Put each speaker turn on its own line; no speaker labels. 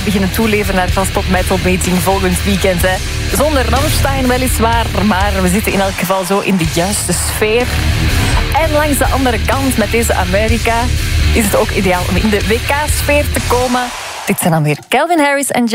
beginnen toeleven naar Glaspop Metal Beijing volgend weekend. Hè. Zonder Rammstein weliswaar, maar we zitten in elk geval zo in de juiste sfeer. En langs de andere kant, met deze Amerika, is het ook ideaal om in de WK-sfeer te komen. Dit zijn dan weer Calvin Harris en